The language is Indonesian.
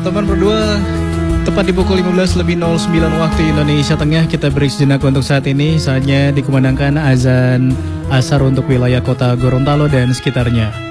Teman berdua, tepat di pukul 15:09 waktu Indonesia Tengah, kita break sejenak untuk saat ini. Saatnya dikumandangkan azan asar untuk wilayah kota Gorontalo dan sekitarnya.